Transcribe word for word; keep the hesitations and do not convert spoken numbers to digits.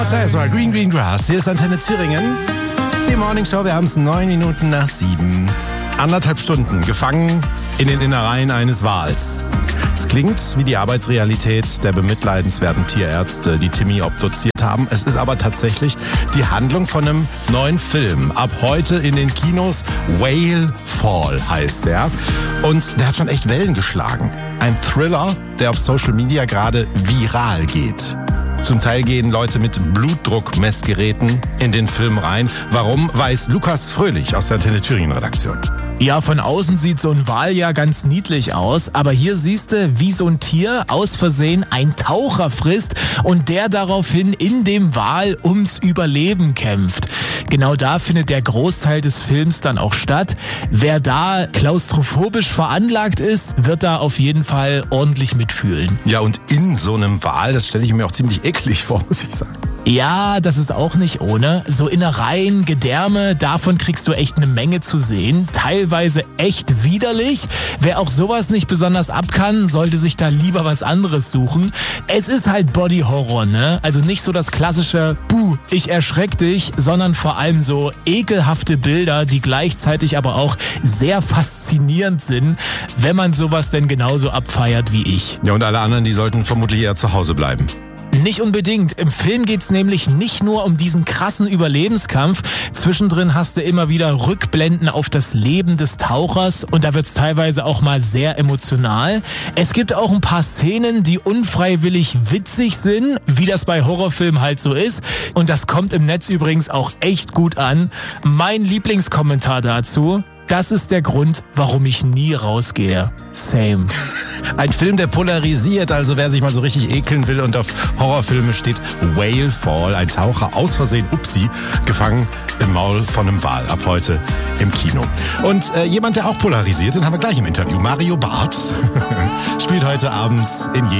Das war Green Green Grass. Hier ist Antenne Thüringen. Die Morning Show, wir haben es neun Minuten nach sieben. Anderthalb Stunden gefangen in den Innereien eines Wals. Es klingt wie die Arbeitsrealität der bemitleidenswerten Tierärzte, die Timmy obduziert haben. Es ist aber tatsächlich die Handlung von einem neuen Film. Ab heute in den Kinos. Whale Fall heißt der. Und der hat schon echt Wellen geschlagen. Ein Thriller, der auf Social Media gerade viral geht. Zum Teil gehen Leute mit Blutdruckmessgeräten in den Film rein. Warum, weiß Lukas Fröhlich aus der Antenne Thüringen Redaktion. Ja, von außen sieht so ein Wal ja ganz niedlich aus, aber hier siehst du, wie so ein Tier aus Versehen ein Taucher frisst und der daraufhin in dem Wal ums Überleben kämpft. Genau da findet der Großteil des Films dann auch statt. Wer da klaustrophobisch veranlagt ist, wird da auf jeden Fall ordentlich mitfühlen. Ja, und in so einem Wal, das stelle ich mir auch ziemlich eklig vor, muss ich sagen. Ja, das ist auch nicht ohne. So Innereien, Gedärme, davon kriegst du echt eine Menge zu sehen. Teilweise echt widerlich. Wer auch sowas nicht besonders ab kann, sollte sich da lieber was anderes suchen. Es ist halt Body Horror, ne? Also nicht so das klassische Buh, ich erschreck dich, sondern vor allem so ekelhafte Bilder, die gleichzeitig aber auch sehr faszinierend sind, wenn man sowas denn genauso abfeiert wie ich. Ja, und alle anderen, die sollten vermutlich eher zu Hause bleiben. Nicht unbedingt. Im Film geht's nämlich nicht nur um diesen krassen Überlebenskampf. Zwischendrin hast du immer wieder Rückblenden auf das Leben des Tauchers und da wird's teilweise auch mal sehr emotional. Es gibt auch ein paar Szenen, die unfreiwillig witzig sind, wie das bei Horrorfilmen halt so ist. Und das kommt im Netz übrigens auch echt gut an. Mein Lieblingskommentar dazu: Das ist der Grund, warum ich nie rausgehe. Same. Ein Film, der polarisiert, also wer sich mal so richtig ekeln will und auf Horrorfilme steht, Whale Fall, ein Taucher aus Versehen, upsi, gefangen im Maul von einem Wal, ab heute im Kino. Und äh, jemand, der auch polarisiert, den haben wir gleich im Interview, Mario Barth, spielt heute Abend in